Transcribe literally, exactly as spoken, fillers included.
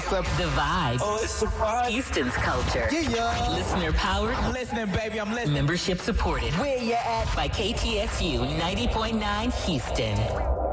what's up? The Vibe. Oh, it's a vibe. Houston's culture. Yeah, yeah. Listener powered. I'm listening, baby. I'm listening. Membership supported. Where you at? By K T S U ninety point nine Houston.